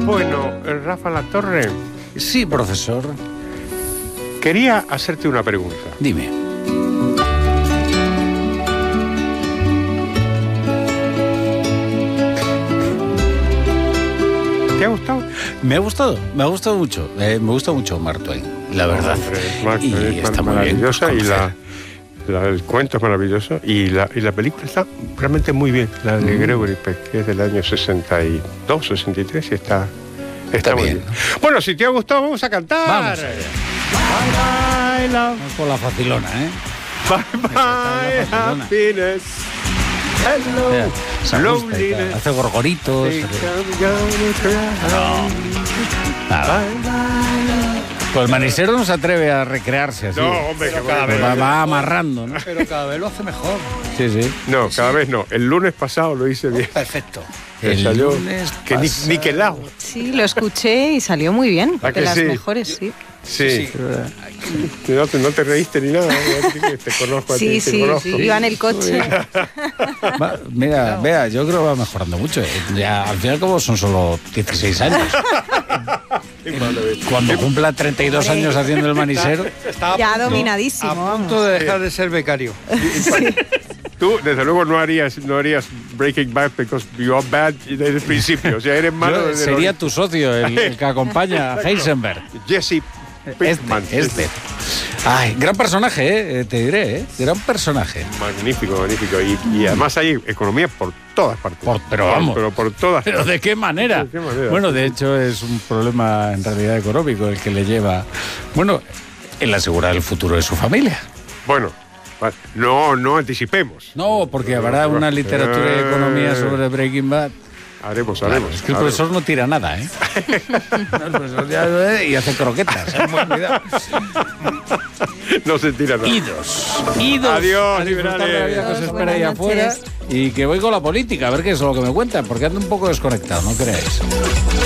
Bueno, Rafa Latorre, Sí, profesor. quería hacerte una pregunta. Dime. ¿Te ha gustado? Me ha gustado mucho. Me gusta mucho Mark Twain, la verdad. Hombre, Mark Twain Y es está muy bien. maravillosa y conocer. el cuento es maravilloso y la película está realmente muy bien, la de Gregory Peck, que es del año 62, 63 y está muy bien, bien. ¿no? Bueno, si te ha gustado, vamos a cantar. Vamos allá. Bye, bye, love. Vamos por la facilona, ¿eh? Bye, bye, Facilona. happiness. Hello, Mira, se ajusta y tal. loneliness. Hace gorgoritos. Think I'm gonna cry. Nada. Bye, bye, Pues el manisero no se atreve a recrearse así. love. No, hombre, que cada vez- Va amarrando, ¿no? Pero cada vez lo hace mejor. Sí, sí. No, cada vez no. El lunes pasado lo hice bien. Perfecto. Me El salió lunes que pasado. niquelado. Sí, lo escuché y salió muy bien. ¿A De que las sí? mejores, sí. Sí. Sí. No te reíste ni nada. Te conozco a ti, Sí, te conozco. iba en el coche. Mira, vea, yo creo que va mejorando mucho. Ya, al final, como son solo 16 años. Cuando cumpla 32 años haciendo el manisero. Está Ya a punto- dominadísimo, A punto de dejar de ser becario. Tú, desde luego, no harías Breaking Bad because you are bad desde el principio. O sea, eres malo Yo desde sería tu socio, el que acompaña a Heisenberg. Jesse Pinkman. Ay, gran personaje, te diré, Gran personaje. Magnífico, magnífico. Y además hay economía por todas partes. Pero vamos. Pero por todas ¿Pero partes. de qué manera? ¿De qué manera? Bueno, de hecho es un problema en realidad económico el que le lleva, bueno, el asegurar el futuro de su familia. Bueno, vale. No anticipemos. No, porque habrá una literatura de economía sobre Breaking Bad. Haremos. Es que el profesor no tira nada, ¿eh? No, el profesor tira y hace croquetas. Muy cuidado. No se tira nada. Idos. Adiós, A disfrutar de la vida que os Adiós, espera ahí buenas afuera. noches. Y que voy con la política, a ver qué es lo que me cuentan, porque ando un poco desconectado, no creáis.